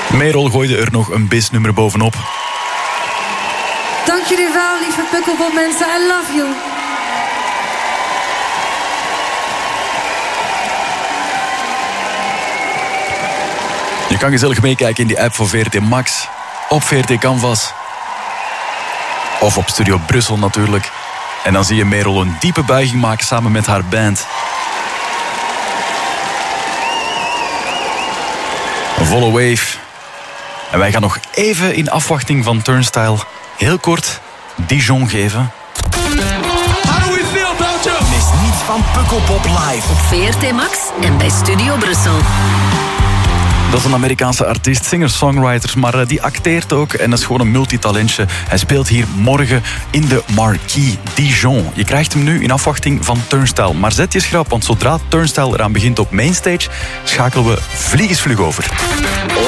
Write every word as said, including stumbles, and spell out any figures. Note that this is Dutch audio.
Merel gooide er nog een bisnummer bovenop. Dank jullie wel, lieve Pukkelpop mensen. I love you. Je kan gezellig meekijken in die app van V R T Max. Op V R T Canvas. Of op Studio Brussel natuurlijk. En dan zie je Merel een diepe buiging maken samen met haar band. Een volle wave. En wij gaan nog even in afwachting van Turnstile heel kort Dijon geven. How do we feel, Belgium? Mis niets van Pukkelpop live. Op V R T Max en bij Studio Brussel. Dat is een Amerikaanse artiest, singer-songwriter, maar die acteert ook en dat is gewoon een multitalentje. Hij speelt hier morgen in de Marquee Dijon. Je krijgt hem nu in afwachting van Turnstile. Maar zet je schrap, want zodra Turnstile eraan begint op Mainstage, schakelen we vliegensvlug over.